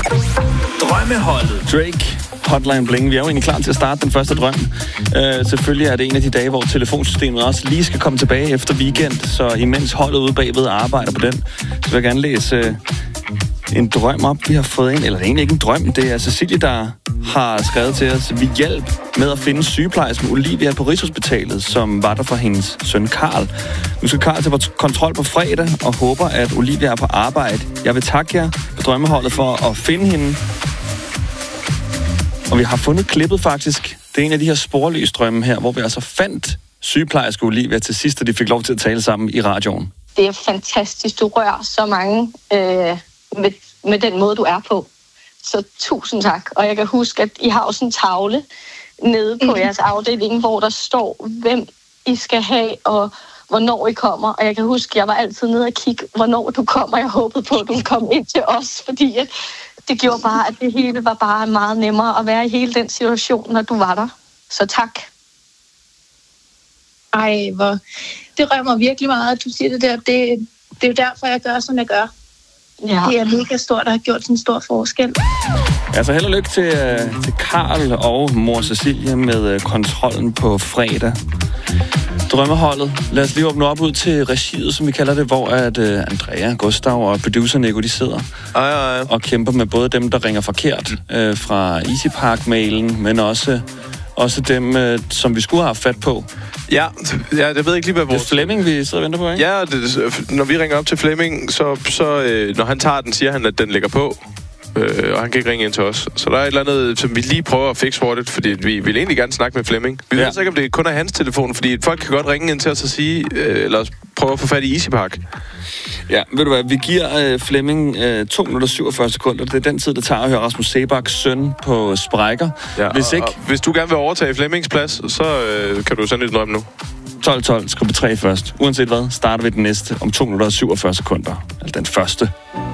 Drømmeholdet. Drake, Hotline Bling. Vi er jo egentlig klar til at starte den første drøm. Selvfølgelig er det en af de dage, hvor telefonsystemet også lige skal komme tilbage efter weekend. Så imens holdet ude bagved arbejder på den, så vil jeg gerne læse en drøm op, vi har fået ind. Eller det er egentlig ikke en drøm. Det er Cecilie, der har skrevet til os. Vi hjælp med at finde sygeplejersken Olivia på Rigshospitalet, som var der for hendes søn Karl. Nu skal Karl til kontrol på fredag og håber, at Olivia er på arbejde. Jeg vil takke jer på drømmeholdet for at finde hende. Og vi har fundet klippet faktisk. Det er en af de her sporløse drømme her, hvor vi altså fandt sygeplejerske Olivia til sidst, og de fik lov til at tale sammen i radioen. Det er fantastisk. Du rører så mange med den måde, du er på. Så tusind tak. Og jeg kan huske, at I har også en tavle nede på jeres afdeling, hvor der står, hvem I skal have, og hvornår I kommer. Og jeg kan huske, at jeg var altid nede og kigge, hvornår du kommer. Jeg håbede på, at du kom ind til os, fordi det gjorde bare, at det hele var bare meget nemmere at være i hele den situation, når du var der. Så tak. Ej, det rører mig virkelig meget, at du siger det der. Det er jo derfor, jeg gør, som jeg gør. Ja. Det er mega stort, der har gjort sådan en stor forskel. Altså held og lykke til Karl og mor Cecilie med kontrollen på fredag. Drømmeholdet. Lad os lige åbne op ud til regiet, som vi kalder det, hvor at Andrea, Gustav og producer Nico, de sidder og kæmper med både dem, der ringer forkert fra Easy Park-mailen, men også dem, som vi skulle have fat på. Ja, det ved ikke lige, hvad vores... Det er Flemming, vi sidder og venter på, ikke? Ja, når vi ringer op til Flemming, så når han tager den, siger han, at den ligger på. Og han kan ikke ringe ind til os. Så der er et eller andet, som vi lige prøver at fixe hurtigt, fordi vi vil egentlig gerne snakke med Flemming. Vi ved ikke, om det kun er hans telefon, fordi folk kan godt ringe ind til os og sige, eller prøve at få fat i Easy Park. Ja, ved du hvad, vi giver Flemming 2 minutter 47 sekunder. Det er den tid, det tager at høre Rasmus Sebaks søn på sprækker. Ja, hvis du gerne vil overtage Flemmings plads, så kan du sende et drøm nu. 12-12, skriv på 3 først. Uanset hvad, starter vi den næste om 2 minutter 47 sekunder. Altså den første.